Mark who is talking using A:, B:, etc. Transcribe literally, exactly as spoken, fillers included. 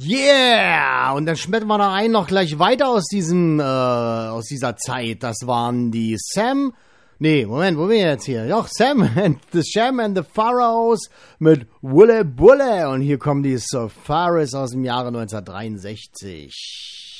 A: Yeah! Und dann schmecken wir noch einen noch gleich weiter aus diesem, äh, aus dieser Zeit. Das waren die Sam, nee, Moment, wo bin ich jetzt hier? Doch, Sam and the Sham and the Pharaohs mit Wulle Bulle. Und hier kommen die Surfaris aus dem Jahre neunzehnhundertdreiundsechzig.